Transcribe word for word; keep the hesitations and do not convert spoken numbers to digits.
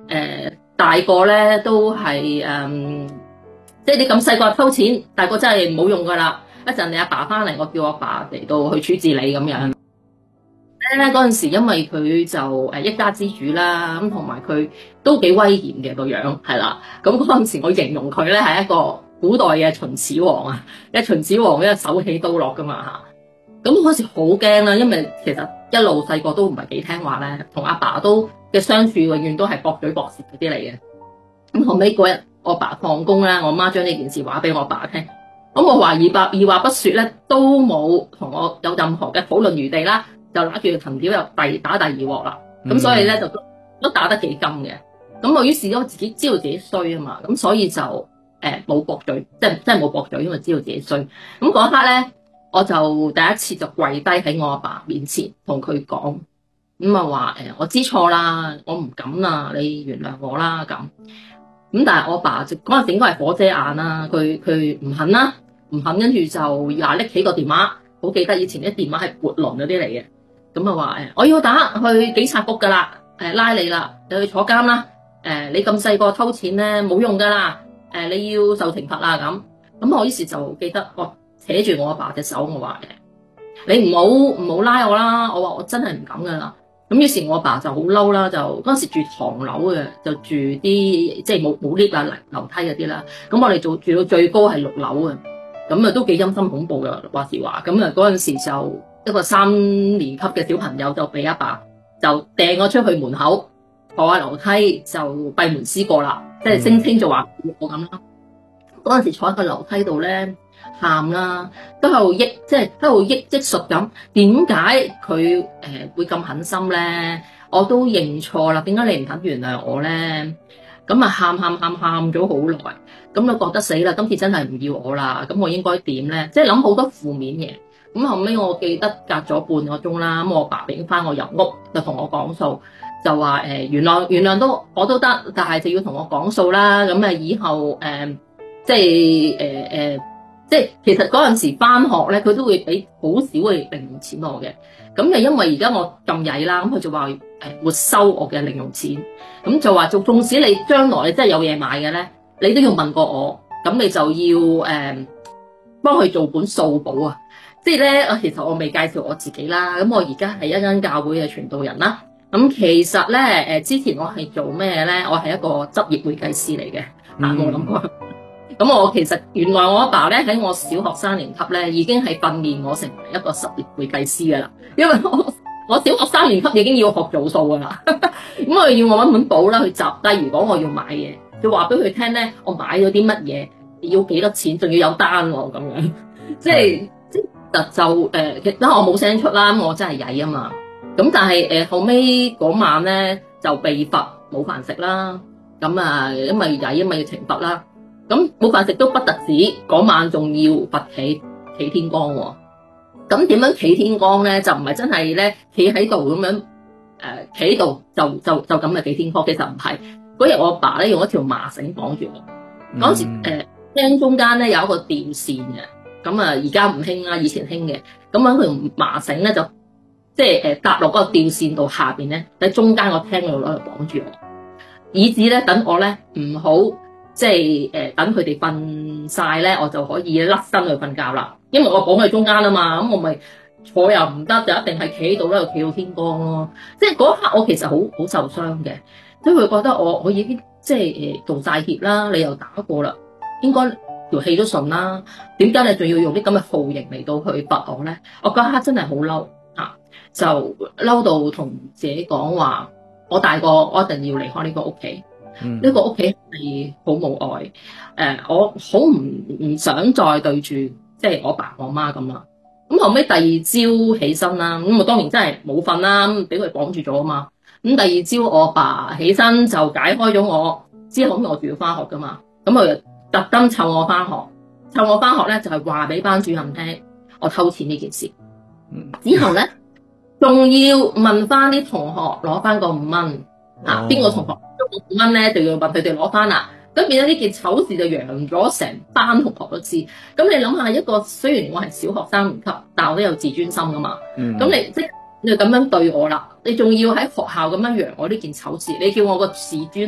誒大個咧都係誒，即係你咁細個偷錢，大個真係冇用噶啦。一陣你阿爸翻嚟，我叫我爸嚟到去處置你咁樣。咧嗰陣時，因為佢就誒一家之主啦，咁同埋佢都幾威嚴嘅個樣，係啦。咁嗰陣時我形容佢咧係一個古代嘅秦始皇啊，一秦始皇咧手起刀落噶嘛嚇。咁嗰時好驚啦，因為其實一路細個都唔係幾聽話咧，同阿爸都嘅相處永遠都係駁嘴駁舌嗰啲嚟嘅。咁後尾嗰日我爸放工啦，我媽將呢件事話俾我爸聽。咁我懷疑爸二話不說咧，都冇同我有任何嘅討論餘地啦。就揦住個藤條又第打第二鑊啦，咁、嗯、所以咧就都都打得幾金嘅。咁我於是我自己知道自己衰啊嘛，咁所以就誒冇駁嘴，即係即係冇駁嘴，因為知道自己衰。咁嗰一刻咧，我就第一次就跪低喺我阿爸面前同佢講，咁啊話誒我知錯啦，我唔敢啦，你原諒我啦咁。咁但係我阿爸就嗰陣時應該係火遮眼啦，佢佢唔肯啦，唔肯，跟住就又拎起個電話，好記得以前啲電話係撥輪嗰啲嚟嘅。咁啊話誒，我要打去警察局噶啦，誒拉你啦，你去坐監啦，誒你咁細個偷錢咧冇用噶啦，誒你要受懲罰啦咁。咁我於是就記得我扯住我阿爸隻手，我話誒你唔好唔好拉我啦，我話我真係唔敢噶啦。咁於是我阿爸就好嬲啦，就嗰陣時住唐樓嘅，就住啲即係冇冇 lift 啊樓梯嗰啲啦。咁我哋做住到最高係六樓嘅，咁啊都幾陰森恐怖嘅話時話。咁啊嗰陣時就。一個三年級嘅小朋友就俾阿爸就掟我出去門口，坐下樓梯就閉門思過啦，即係聲稱就話我咁啦。嗰陣時坐喺個樓梯度咧，喊啦，都喺度憶，即係喺度憶憶述咁，點解佢誒會咁狠心咧？我都認錯啦，點解你唔肯原諒我咧？咁啊喊喊喊喊咗好耐，咁就覺得死啦，今次真係唔要我啦，咁我應該點咧？即係諗好多負面嘢。咁後尾我記得隔咗半個鐘啦，咁我爸俾翻我入屋，就同我講數，就話誒、呃、原諒原諒都我都得，但係就要同我講數啦。咁啊以後誒、呃、即係誒誒，即係其實嗰陣時翻學咧，佢都會俾好少嘅零用錢我嘅。咁就因為而家我咁曳啦，咁佢就話誒沒收我嘅零用錢，咁就話做縱使你將來你真係有嘢買嘅咧，你都要問過我，咁你就要誒、呃、幫佢做本數簿啊。即係咧，我其實我未介紹我自己啦。咁我而家係一間教會嘅傳道人啦。咁其實咧，誒之前我係做咩咧？我係一個執業會計師嚟嘅。嗱、嗯，我諗過。咁我其實原來我阿爸咧喺我小學三年級咧已經係訓練我成為一個執業會計師噶啦。因為我我小學三年級已經要學做數噶啦。咁我要我搵本簿啦去集低，如果我要買嘢，就話俾佢聽咧，我買咗啲乜嘢，要幾多錢，仲要有單喎咁樣。即係。就就誒，其實我冇聲出啦，我真係曳啊嘛。咁但係誒、呃、後尾嗰晚咧就被罰冇飯食啦。咁啊，因為曳，因為要懲罰啦。咁冇飯食都不特止，嗰晚仲要罰企企天光喎。咁點樣企天光咧？就唔係真係咧企喺度咁樣誒，企喺度就就就咁嘅企天光。其實唔係，嗰日我阿爸咧用一條麻繩綁住我。嗰、嗯、時誒廳、呃、中間咧有一個吊線嘅。咁啊，而家唔興啦，以前興嘅。咁樣佢麻繩咧就即係誒搭落嗰個吊線度下邊咧，喺中間個廳度攞嚟綁住我，以至咧等我咧唔好即係誒等佢哋瞓晒咧，我就可以甩身去瞓覺啦。因為我綁喺中間啊嘛，咁我咪坐又唔得，就一定係企喺度咧，企到天光咯。即係嗰一刻我其實好好受傷嘅，即係佢覺得我我已經即係誒道晒歉啦，你又打過啦，應該。條氣都順啦，點解你仲要用啲咁嘅酷刑嚟到去罰我咧？我嗰刻真係好嬲啊！就嬲到同自己講話，我大個，我一定要離開呢個屋企。呢、嗯、個屋企係好冇愛，誒、呃，我好唔唔想再對住即係我爸我媽咁啦。咁後尾第二朝起身啦，咁我當然真係冇瞓啦，俾佢綁住咗啊嘛。咁第二朝我爸起身就解開咗我，之後咁我仲要翻學噶嘛，咁佢特登湊我翻學，湊我翻學咧就係話俾班主任聽我偷錢呢件事。之後咧仲要問翻啲同學攞翻個五蚊，啊邊個同學攞五蚊咧就要問佢哋攞翻啦。咁變咗呢件醜事就揚咗成班同學都知。咁你諗下，一個雖然我係小學三年級，但我都有自尊心噶嘛。咁、嗯、你即係你咁樣對我啦，你仲要喺學校咁樣揚我呢件醜事，你叫我個自尊